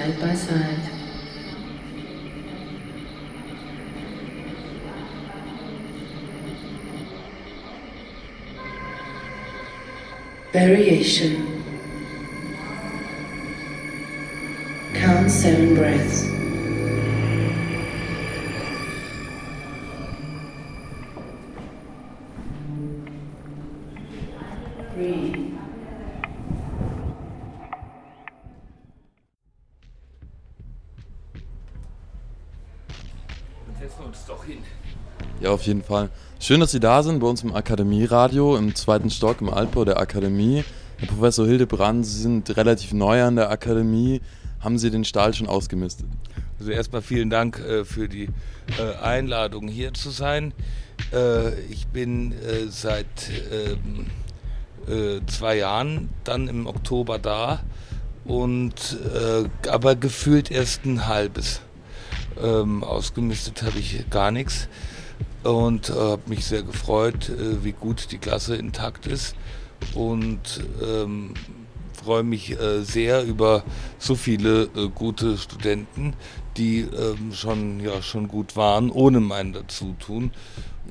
side by side. Variation. Count 7 breaths. Breathe. Setzen wir uns doch hin. Ja, auf jeden Fall. Schön, dass Sie da sind bei uns im Akademieradio im 2. Stock im Altbau der Akademie. Herr Professor Hildebrand, Sie sind relativ neu an der Akademie. Haben Sie den Stall schon ausgemistet? Also erstmal vielen Dank für die Einladung, hier zu sein. Ich bin seit 2 Jahren dann im Oktober da und aber gefühlt erst ein halbes. Ausgemistet habe ich gar nichts und habe mich sehr gefreut, wie gut die Klasse intakt ist und freue mich sehr über so viele gute Studenten, die schon gut waren, ohne mein Dazutun.